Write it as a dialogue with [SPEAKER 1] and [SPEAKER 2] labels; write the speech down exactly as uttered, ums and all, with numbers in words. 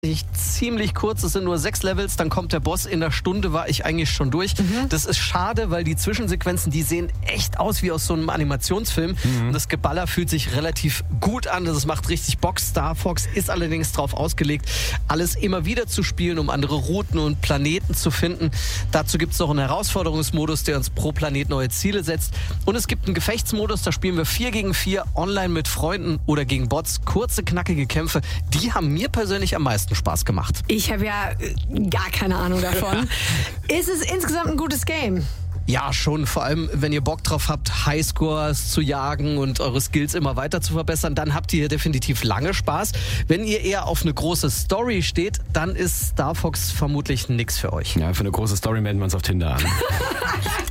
[SPEAKER 1] ziemlich kurz, es sind nur sechs Levels, dann kommt der Boss, in einer Stunde war ich eigentlich schon durch. Mhm. Das ist schade, weil die Zwischensequenzen, die sehen echt aus wie aus so einem Animationsfilm. Mhm. Und das Geballer fühlt sich relativ gut an, das macht richtig Bock. Star Fox ist allerdings darauf ausgelegt, alles immer wieder zu spielen, um andere Routen und Planeten zu finden. Dazu gibt es noch einen Herausforderungsmodus, der uns pro Planet neue Ziele setzt. Und es gibt einen Gefechtsmodus, da spielen wir vier gegen vier online mit Freunden oder gegen Bots. Kurze, knackige Kämpfe, die haben mir persönlich am meisten Spaß gemacht.
[SPEAKER 2] Ich habe ja äh, gar keine Ahnung davon. Ist es insgesamt ein gutes Game?
[SPEAKER 1] Ja, schon. Vor allem, wenn ihr Bock drauf habt, Highscores zu jagen und eure Skills immer weiter zu verbessern, dann habt ihr hier definitiv lange Spaß. Wenn ihr eher auf eine große Story steht, dann ist Star Fox vermutlich nichts für euch.
[SPEAKER 3] Ja, für eine große Story melden wir uns auf Tinder an.